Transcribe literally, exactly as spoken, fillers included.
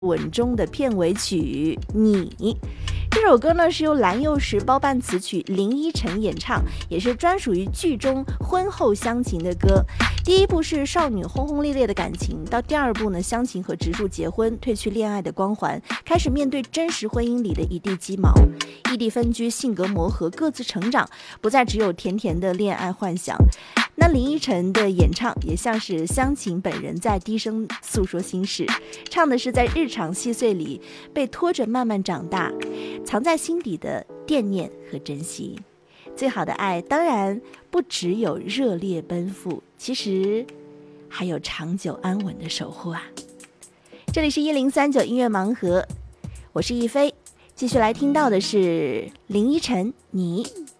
吻中的片尾曲《你》。这首歌呢是由蓝又时包办词曲，林依晨演唱，也是专属于剧中婚后乡情的歌。第一部是少女轰轰烈烈的感情，到第二部呢，乡情和植树结婚，褪去恋爱的光环，开始面对真实婚姻里的一地鸡毛。异地分居，性格磨合，各自成长，不再只有甜甜的恋爱幻想。那林依晨的演唱也像是乡情本人在低声诉说心事，唱的是在日常细碎里被拖着慢慢长大，藏在心底的惦念和珍惜。最好的爱当然不只有热烈奔赴，其实还有长久安稳的守护啊。这里是一零三九音乐盲盒，我是亦菲，继续来听到的是林依晨《你》。